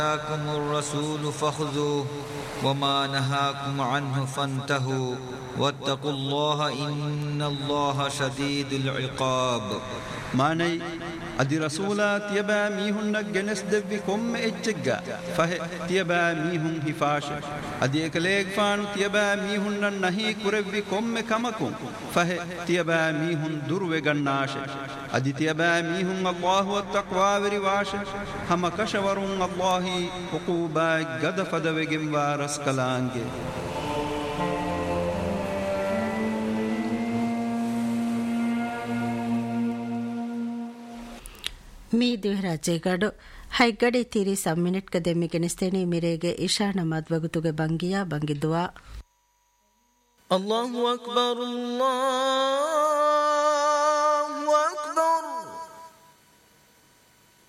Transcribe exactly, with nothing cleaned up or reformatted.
جاءكم الرسول فخذوه وما نهاكم عنه فانتهوا واتقوا الله إن الله شديد العقاب. ماني أدي رسولات يبا ميهن جنس دبكم إججا فه تيبا ميهن هفاش أدي إكليك فان تيبا ميهن نهي كربكم كمكم فه تيبا ميهن درو جناش أدي تيبا ميهن الله والتقوى ورواش هم كشورون الله حقوبا قد فدوجم وارس كلانجي. Me ದಿವರಾಜೆಗಡು ಹೈಗಡಿ ತೀರಿ some minute ಕ ದೆಮ್ಮಿ ಗೆನಿಸ್ತೇನೆ ಮಿರೆಗೆ ಇಶಾ ನಮಾದ್ ವಗುತುಗೆ ಬಂಗಿಯಾ ಬಂಗಿದ್ವಾ. ಅಲ್ಲಾಹು ಅಕ್ಬರ್ ಅಲ್ಲಾಹ್